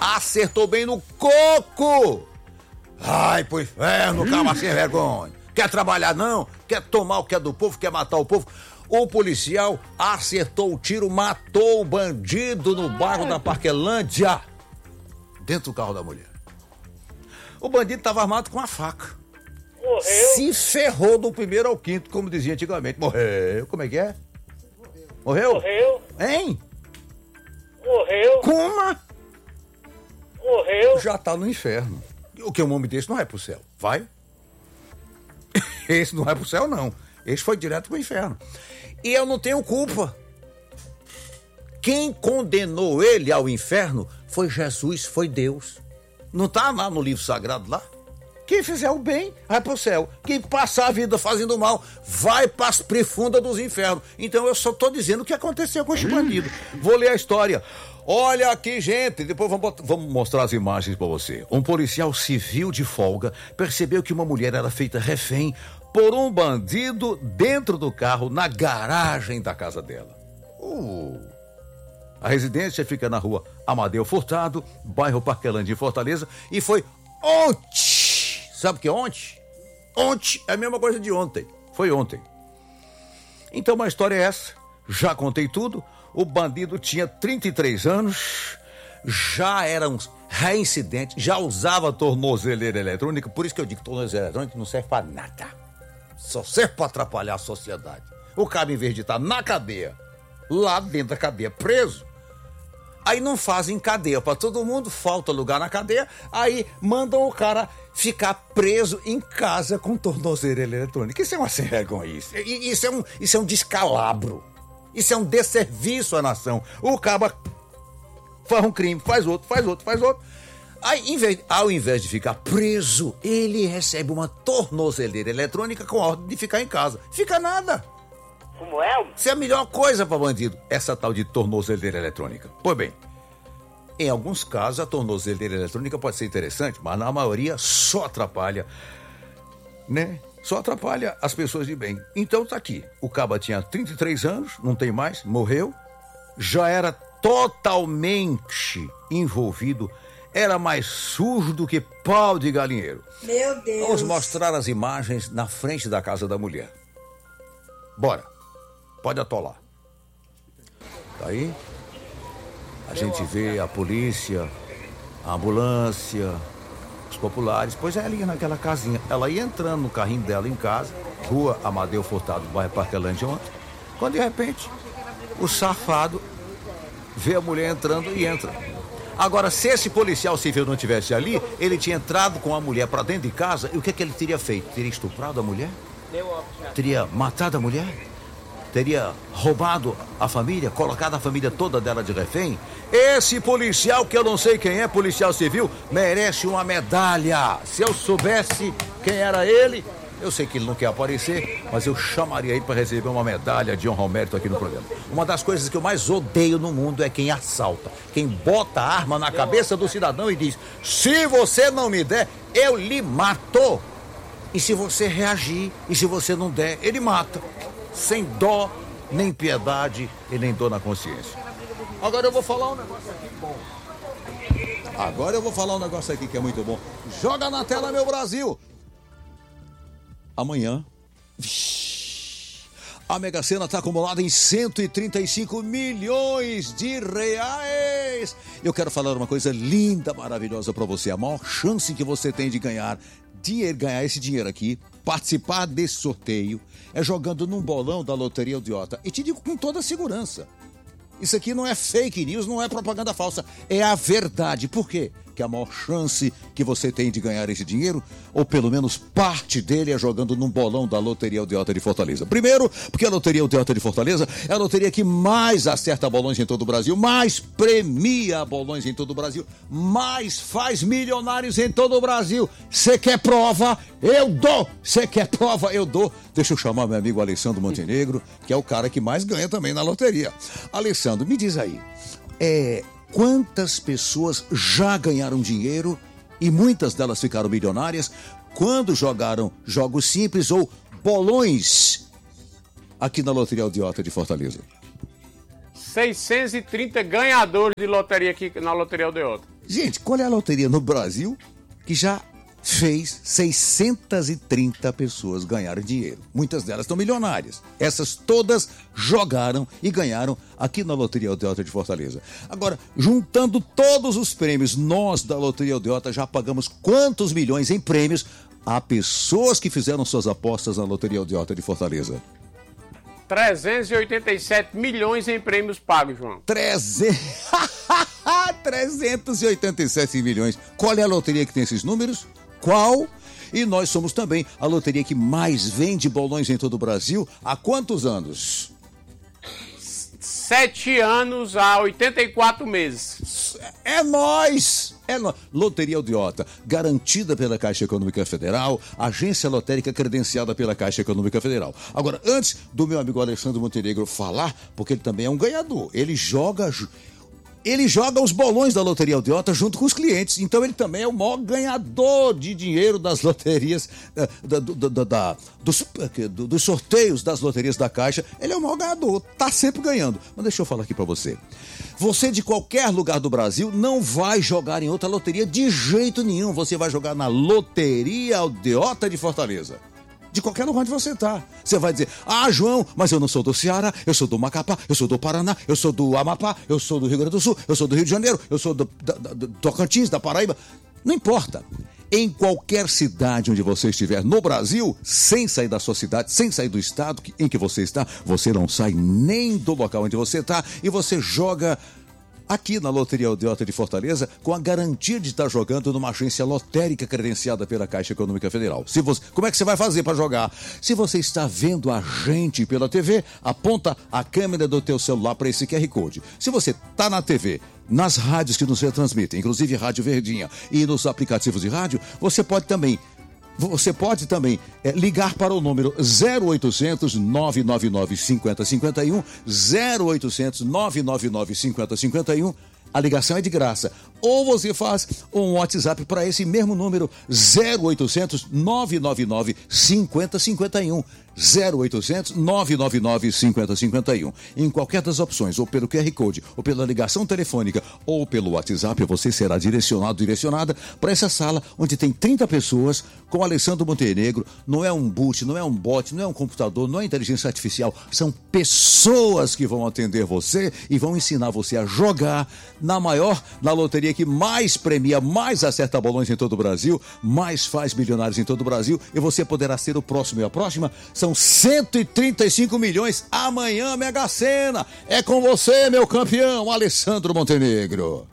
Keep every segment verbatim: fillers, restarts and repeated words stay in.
acertou bem no coco. Ai, pro inferno, calma sem vergonha. Quer trabalhar não? Quer tomar o que é do povo? Quer matar o povo? O policial acertou o tiro, matou o bandido no bairro da Parquelândia, dentro do carro da mulher. O bandido estava armado com uma faca. Morreu. Se ferrou do primeiro ao quinto, como dizia antigamente. Morreu. Como é que é? Morreu? Morreu. Hein? Morreu. Como? Morreu. Já tá no inferno. O que um homem desse não vai pro céu? Vai? Esse não vai pro céu, não. Esse foi direto pro inferno. E eu não tenho culpa. Quem condenou ele ao inferno foi Jesus, foi Deus. Não tá lá no livro sagrado lá? Quem fizer o bem, vai pro céu. Quem passar a vida fazendo o mal, vai para as profundas dos infernos. Então eu só tô dizendo o que aconteceu com esse bandido. Vou ler a história. Olha aqui, gente, depois vamos, botar, vamos mostrar as imagens para você. Um policial civil de folga percebeu que uma mulher era feita refém por um bandido dentro do carro, na garagem da casa dela. Uh. A residência fica na rua Amadeu Furtado, bairro Parquelândia, em Fortaleza, e foi ontem. Sabe o que é ontem? Ontem é a mesma coisa de ontem. Foi ontem. Então a história é essa. Já contei tudo. O bandido tinha trinta e três anos, já era um reincidente, já usava tornozeleira eletrônica. Por isso que eu digo que tornozeleira eletrônica não serve para nada. Só serve para atrapalhar a sociedade. O cara, em vez de estar na cadeia, lá dentro da cadeia, preso, aí não fazem cadeia para todo mundo, falta lugar na cadeia, aí mandam o cara ficar preso em casa com tornozeleira eletrônica. Isso é uma sem vergonha, isso. Isso é um, isso é um descalabro. Isso é um desserviço à nação. O cara faz um crime, faz outro, faz outro, faz outro. Aí, em vez, ao invés de ficar preso, ele recebe uma tornozeleira eletrônica com a ordem de ficar em casa. Fica nada. Como é? Isso é a melhor coisa para bandido, essa tal de tornozeleira eletrônica. Pois bem, em alguns casos a tornozeleira eletrônica pode ser interessante, mas na maioria só atrapalha, né? Só atrapalha as pessoas de bem. Então tá aqui, o caba tinha trinta e três anos, não tem mais, morreu, já era totalmente envolvido, era mais sujo do que pau de galinheiro. Meu Deus. Vamos mostrar as imagens na frente da casa da mulher. Bora, pode atolar. Tá aí, a gente vê a polícia, a ambulância, os populares, pois é ali naquela casinha. Ela ia entrando no carrinho dela em casa, rua Amadeu Furtado, bairro Parquelândia ontem, quando de repente o safado vê a mulher entrando e entra. Agora, se esse policial civil não tivesse ali, ele tinha entrado com a mulher para dentro de casa, e o que, que ele teria feito? Teria estuprado a mulher? Teria matado a mulher? Teria roubado a família, colocado a família toda dela de refém? Esse policial, que eu não sei quem é, policial civil, merece uma medalha. Se eu soubesse quem era ele, eu sei que ele não quer aparecer, mas eu chamaria ele para receber uma medalha de honra ao mérito aqui no programa. Uma das coisas que eu mais odeio no mundo é quem assalta, quem bota a arma na cabeça do cidadão e diz: se você não me der, eu lhe mato. E se você reagir, e se você não der, ele mata. Sem dó, nem piedade e nem dor na consciência. Agora eu vou falar um negócio aqui bom. Agora eu vou falar um negócio aqui que é muito bom. Joga na tela, meu Brasil. Amanhã, vixi, a Mega Sena está acumulada em cento e trinta e cinco milhões de reais. Eu quero falar uma coisa linda, maravilhosa para você. A maior chance que você tem de ganhar dinheiro, ganhar esse dinheiro aqui, participar desse sorteio, é jogando num bolão da Loteria Idiota. E te digo com toda a segurança, isso aqui não é fake news, não é propaganda falsa, é a verdade. Por quê? Que a maior chance que você tem de ganhar esse dinheiro, ou pelo menos parte dele, é jogando num bolão da Loteria Idiota de Fortaleza. Primeiro, porque a Loteria Idiota de Fortaleza é a loteria que mais acerta bolões em todo o Brasil, mais premia bolões em todo o Brasil, mais faz milionários em todo o Brasil. Você quer prova? Eu dou! Você quer prova? Eu dou! Deixa eu chamar meu amigo Alessandro Montenegro, que é o cara que mais ganha também na loteria. Alessandro, me diz aí, é... quantas pessoas já ganharam dinheiro e muitas delas ficaram milionárias quando jogaram jogos simples ou bolões aqui na Loteria Idiota de Fortaleza? seiscentos e trinta ganhadores de loteria aqui na Loteria Idiota. Gente, qual é a loteria no Brasil que já fez seiscentas e trinta pessoas ganharem dinheiro? Muitas delas estão milionárias. Essas todas jogaram e ganharam aqui na Loteria Aldeota de Fortaleza. Agora, juntando todos os prêmios, nós da Loteria Aldeota já pagamos quantos milhões em prêmios a pessoas que fizeram suas apostas na Loteria Aldeota de Fortaleza? trezentos e oitenta e sete milhões em prêmios pagos, João. trezentos e oitenta e sete milhões. Qual é a loteria que tem esses números? Qual? E nós somos também a loteria que mais vende bolões em todo o Brasil. Há quantos anos? Sete anos a oitenta e quatro meses. É nós! É nós. Loteria Aldeota, garantida pela Caixa Econômica Federal, agência lotérica credenciada pela Caixa Econômica Federal. Agora, antes do meu amigo Alessandro Montenegro falar, porque ele também é um ganhador, ele joga... Ele joga os bolões da Loteria Aldeota junto com os clientes. Então ele também é o maior ganhador de dinheiro das loterias, da, da, da, da, dos, dos sorteios das loterias da Caixa. Ele é o maior ganhador, tá sempre ganhando. Mas deixa eu falar aqui pra você. Você de qualquer lugar do Brasil não vai jogar em outra loteria de jeito nenhum. Você vai jogar na Loteria Aldeota de Fortaleza. De qualquer lugar onde você está. Você vai dizer, ah, João, mas eu não sou do Ceará, eu sou do Macapá, eu sou do Paraná, eu sou do Amapá, eu sou do Rio Grande do Sul, eu sou do Rio de Janeiro, eu sou do, da, da, do Tocantins, da Paraíba. Não importa. Em qualquer cidade onde você estiver no Brasil, sem sair da sua cidade, sem sair do estado em que você está, você não sai nem do local onde você está e você joga aqui na Loteria Aldeota de Fortaleza, com a garantia de estar jogando numa agência lotérica credenciada pela Caixa Econômica Federal. Se você, como é que você vai fazer para jogar? Se você está vendo a gente pela T V, aponta a câmera do teu celular para esse Q R Code. Se você está na T V, nas rádios que nos retransmitem, inclusive Rádio Verdinha e nos aplicativos de rádio, você pode também Você pode também é, ligar para o número zero oitocentos, nove nove nove, cinco zero cinco um, zero oitocentos, nove nove nove, cinco zero cinco um. A ligação é de graça. Ou você faz um WhatsApp para esse mesmo número, zero oitocentos, nove nove nove, cinco zero cinco um. zero oitocentos, nove nove nove, cinco zero cinco um. Em qualquer das opções, ou pelo Q R Code, ou pela ligação telefônica, ou pelo WhatsApp, você será direcionado, direcionada para essa sala onde tem trinta pessoas com Alessandro Montenegro. Não é um boot, não é um bot, não é um computador, não é inteligência artificial. São pessoas que vão atender você e vão ensinar você a jogar na maior, na loteria que mais premia, mais acerta bolões em todo o Brasil, mais faz milionários em todo o Brasil, e você poderá ser o próximo e a próxima. São cento e trinta e cinco milhões amanhã, Mega Sena. É com você, meu campeão, Alessandro Montenegro.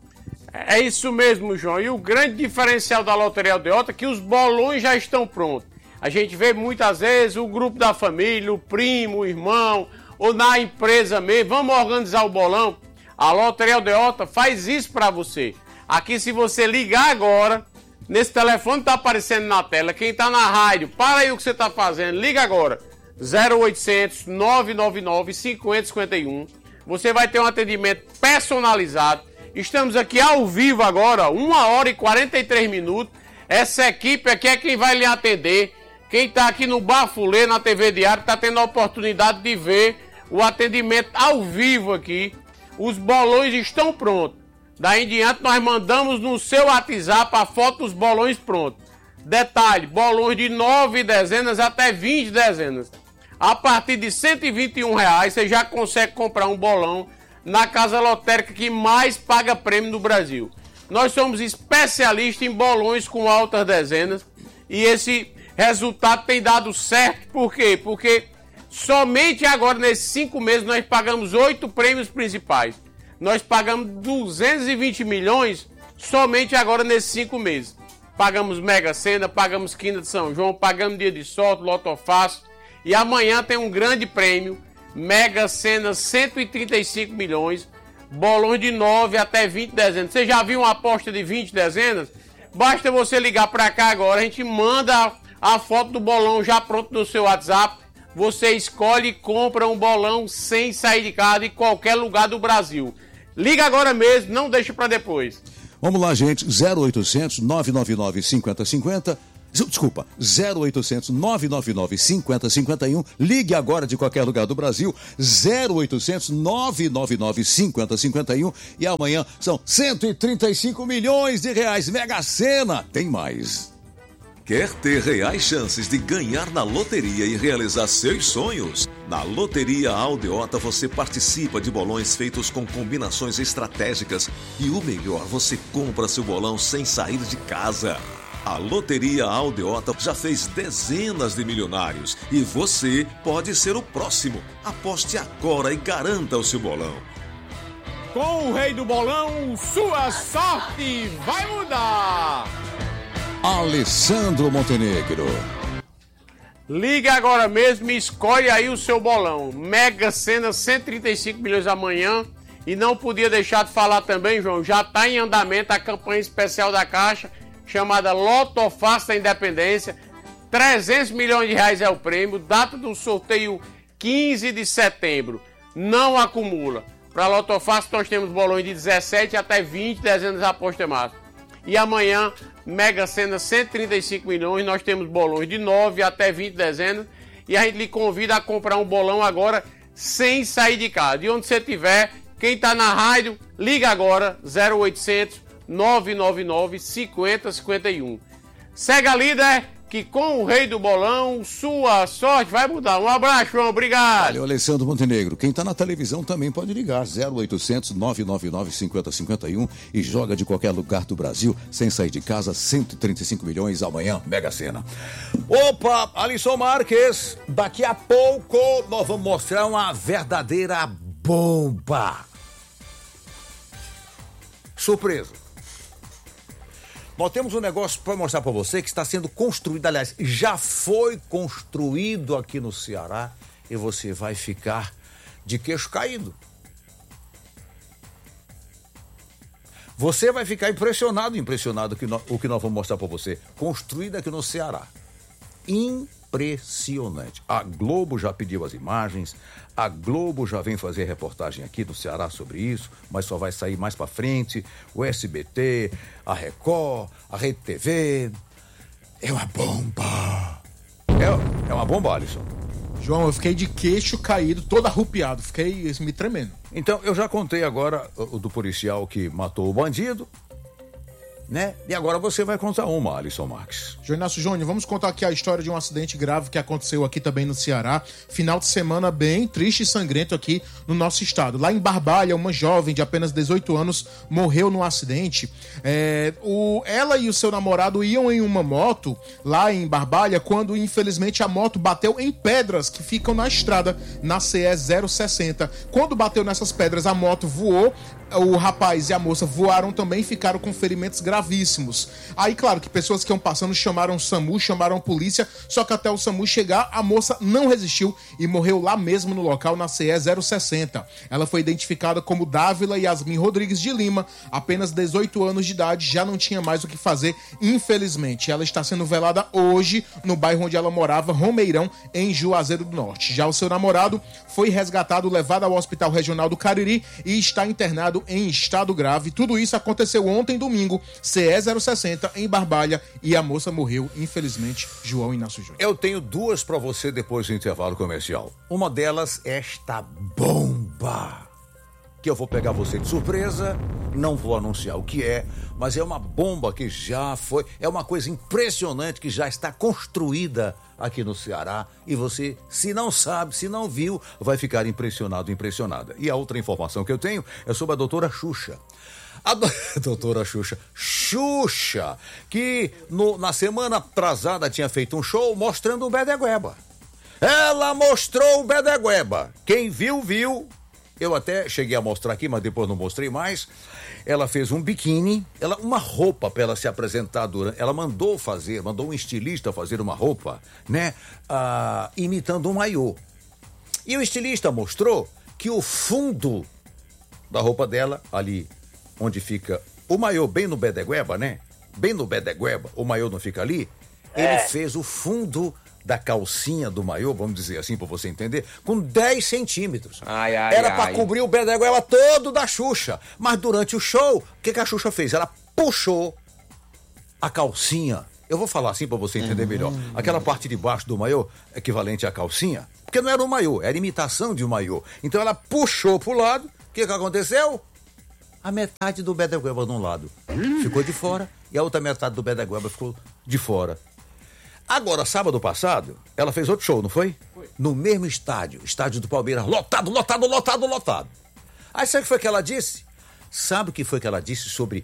É isso mesmo, João. E o grande diferencial da Loteria Aldeota é que os bolões já estão prontos. A gente vê muitas vezes o grupo da família, o primo, o irmão, ou na empresa mesmo, vamos organizar o bolão. A Loteria Aldeota faz isso para você. Aqui, se você ligar agora, nesse telefone que está aparecendo na tela, quem está na rádio, para aí o que você está fazendo, liga agora, zero oitocentos, nove nove nove, cinco zero cinco um. Você vai ter um atendimento personalizado. Estamos aqui ao vivo agora, uma hora e quarenta e três minutos. Essa equipe aqui é quem vai lhe atender. Quem está aqui no Bafulê, na T V Diário, está tendo a oportunidade de ver o atendimento ao vivo aqui. Os bolões estão prontos. Daí em diante nós mandamos no seu WhatsApp a foto dos bolões prontos. Detalhe, bolões de nove dezenas até vinte dezenas. A partir de cento e vinte e um reais você já consegue comprar um bolão na casa lotérica que mais paga prêmio no Brasil. Nós somos especialistas em bolões com altas dezenas e esse resultado tem dado certo. Por quê? Porque somente agora, nesses cinco meses, nós pagamos oito prêmios principais. Nós pagamos duzentos e vinte milhões somente agora nesses cinco meses. Pagamos Mega Sena, pagamos Quina de São João, pagamos Dia de Sorte, Loto Fácil. E amanhã tem um grande prêmio, Mega Sena, cento e trinta e cinco milhões, bolões de nove até vinte dezenas. Você já viu uma aposta de vinte dezenas? Basta você ligar para cá agora, a gente manda a foto do bolão já pronto no seu WhatsApp. Você escolhe e compra um bolão sem sair de casa em qualquer lugar do Brasil. Liga agora mesmo, não deixe para depois. Vamos lá, gente. zero oitocentos, nove nove nove, cinco zero cinco zero. Desculpa, zero oitocentos, nove nove nove, cinquenta, cinquenta e um. Ligue agora de qualquer lugar do Brasil, zero oitocentos, nove nove nove, cinquenta, cinquenta e um. E amanhã são cento e trinta e cinco milhões de reais. Mega Sena, tem mais. Quer ter reais chances de ganhar na loteria e realizar seus sonhos? Na Loteria Aldeota você participa de bolões feitos com combinações estratégicas e o melhor, você compra seu bolão sem sair de casa. A Loteria Aldeota já fez dezenas de milionários e você pode ser o próximo. Aposte agora e garanta o seu bolão. Com o rei do bolão, sua sorte vai mudar! Alessandro Montenegro. Liga agora mesmo e escolhe aí o seu bolão. Mega Sena, cento e trinta e cinco milhões amanhã. E não podia deixar de falar também, João, já está em andamento a campanha especial da Caixa, chamada Loto Fácil da Independência. trezentos milhões de reais é o prêmio. Data do sorteio quinze de setembro. Não acumula. Para a Loto Fácil nós temos bolões de dezessete até vinte dezenas de aposta máxima. E amanhã, Mega Sena, cento e trinta e cinco milhões, nós temos bolões de nove até vinte dezenas. E a gente lhe convida a comprar um bolão agora sem sair de casa. De onde você estiver, quem está na rádio, liga agora, zero oitocentos, nove nove nove, cinquenta, cinquenta e um. Segue a líder, que com o rei do bolão, sua sorte vai mudar. Um abraço, João, obrigado. Valeu, Alessandro Montenegro. Quem está na televisão também pode ligar, zero oitocentos, nove nove nove, cinquenta, cinquenta e um e joga de qualquer lugar do Brasil, sem sair de casa, cento e trinta e cinco milhões amanhã, Mega Sena. Opa, Alisson Marques, daqui a pouco nós vamos mostrar uma verdadeira bomba. Surpresa. Nós temos um negócio para mostrar para você que está sendo construído, aliás, já foi construído aqui no Ceará e você vai ficar de queixo caído. Você vai ficar impressionado, impressionado com o que nós vamos mostrar para você. Construído aqui no Ceará. Impressionante. A Globo já pediu as imagens, a Globo já vem fazer reportagem aqui no Ceará sobre isso, mas só vai sair mais para frente. O S B T, a Record, a Rede T V. É uma bomba. É, é uma bomba, Alisson. João, eu fiquei de queixo caído, todo arrupiado, fiquei me tremendo. Então, eu já contei agora o do policial que matou o bandido, né? E agora você vai contar uma, Alisson Marques. João Inácio Júnior, vamos contar aqui a história de um acidente grave que aconteceu aqui também no Ceará. Final de semana bem triste e sangrento aqui no nosso estado. Lá em Barbalha, uma jovem de apenas dezoito anos morreu num acidente. É, o, ela e o seu namorado iam em uma moto lá em Barbalha quando, infelizmente, a moto bateu em pedras que ficam na estrada, na C E zero sessenta. Quando bateu nessas pedras, a moto voou. O rapaz e a moça voaram também e ficaram com ferimentos gravíssimos. Aí, claro, que pessoas que iam passando chamaram o SAMU, chamaram a polícia, só que até o SAMU chegar, a moça não resistiu e morreu lá mesmo no local, na C E zero sessenta. Ela foi identificada como Dávila Yasmin Rodrigues de Lima, apenas dezoito anos de idade, já não tinha mais o que fazer, infelizmente. Ela está sendo velada hoje no bairro onde ela morava, Romeirão, em Juazeiro do Norte. Já o seu namorado foi resgatado, levado ao Hospital Regional do Cariri e está internado em estado grave. Tudo isso aconteceu ontem, domingo, C E zero sessenta, em Barbalha, e a moça morreu, infelizmente, João Inácio Júnior. Eu tenho duas para você depois do intervalo comercial. Uma delas é esta bomba, que eu vou pegar você de surpresa, não vou anunciar o que é, mas é uma bomba que já foi, é uma coisa impressionante que já está construída aqui no Ceará, e você, se não sabe, se não viu, vai ficar impressionado, impressionada. E a outra informação que eu tenho é sobre a doutora Xuxa. A do... doutora Xuxa, Xuxa, que no, na semana atrasada tinha feito um show mostrando o Bedegueba. Ela mostrou o Bedegueba. Quem viu, viu. Eu até cheguei a mostrar aqui, mas depois não mostrei mais. Ela fez um biquíni, ela, uma roupa para ela se apresentar durante. Ela mandou fazer, mandou um estilista fazer uma roupa, né? Ah, imitando um maiô. E o estilista mostrou que o fundo da roupa dela, ali onde fica o maiô, bem no Bedegueba, né? Bem no Bedegueba, o maiô não fica ali. Ele é. fez o fundo da calcinha do maiô, vamos dizer assim para você entender, com dez centímetros. Ai, ai, Era para ai. cobrir o Bedegueba todo da Xuxa. Mas durante o show, o que, que a Xuxa fez? Ela puxou a calcinha Eu vou falar assim pra você entender melhor. Aquela parte de baixo do maiô, equivalente à calcinha, porque não era um maiô, era imitação de um maiô. Então ela puxou pro lado, o que que aconteceu? A metade do Bedegueba de um lado ficou de fora e a outra metade do Bedegueba ficou de fora. Agora, sábado passado, ela fez outro show, não foi? Foi. No mesmo estádio, estádio do Palmeiras, lotado, lotado, lotado, lotado. Aí sabe o que foi que ela disse? Sabe o que foi que ela disse sobre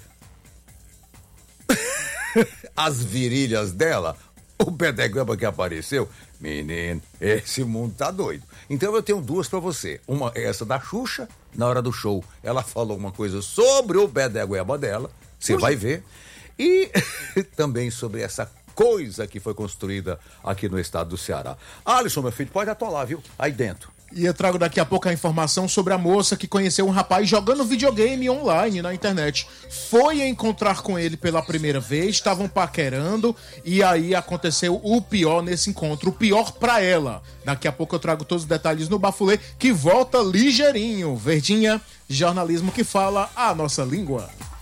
as virilhas dela? O Bedegueba que apareceu? Menino, esse mundo tá doido. Então eu tenho duas pra você. Uma é essa da Xuxa, na hora do show. Ela falou uma coisa sobre o Bedegueba dela, você vai ver. E também sobre essa coisa que foi construída aqui no estado do Ceará. Alisson, meu filho, pode atolar, viu? Aí dentro. E eu trago daqui a pouco a informação sobre a moça que conheceu um rapaz jogando videogame online na internet. Foi encontrar com ele pela primeira vez, estavam paquerando e aí aconteceu o pior nesse encontro, o pior pra ela. Daqui a pouco eu trago todos os detalhes no Bafulê, que volta ligeirinho. Verdinha, jornalismo que fala a nossa língua.